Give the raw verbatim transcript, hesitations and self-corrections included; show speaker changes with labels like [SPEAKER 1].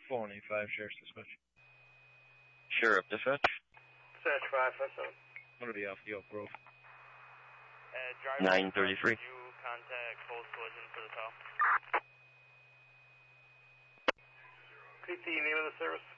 [SPEAKER 1] four one eight five, Sheriff's Dispatch.
[SPEAKER 2] Sheriff Dispatch.
[SPEAKER 3] Dispatch five five seven.
[SPEAKER 1] I'm going to be off the Oak Grove.
[SPEAKER 4] Uh, driver
[SPEAKER 2] nine thirty-three.
[SPEAKER 4] You contact post collision for the tow.
[SPEAKER 3] Repeat the name of the service.